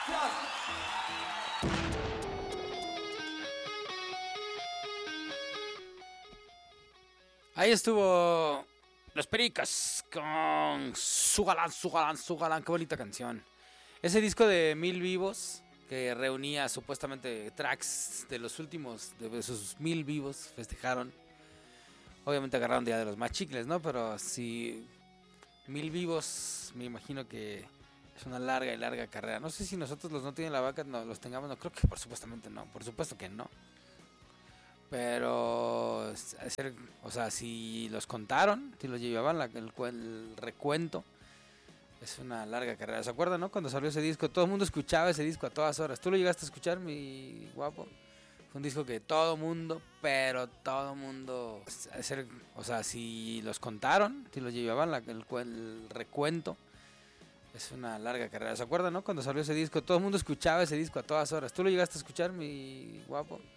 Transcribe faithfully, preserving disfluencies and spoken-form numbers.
Ahí estuvo Los Pericos con Sugalán, Sugalán, Sugalán. Qué bonita canción. Ese disco de Mil Vivos, que reunía supuestamente tracks de los últimos, de sus mil vivos, festejaron. Obviamente agarraron día de los más chicles, ¿no? Pero si Mil Vivos, me imagino que es una larga y larga carrera. No sé si nosotros los No Tienen la Vaca no, los tengamos, no creo que por supuestamente no, por supuesto que no. Pero, o sea, si los contaron, si los llevaban la, el, el recuento, es una larga carrera. ¿Se acuerdan, no? Cuando salió ese disco, todo el mundo escuchaba ese disco a todas horas. ¿Tú lo llegaste a escuchar, mi guapo? Fue un disco que todo mundo, pero todo mundo, o sea, si los contaron, si los llevaban la, el, el recuento, es una larga carrera. ¿Se acuerdan, no? Cuando salió ese disco, todo el mundo escuchaba ese disco a todas horas. ¿Tú lo llegaste a escuchar, mi guapo?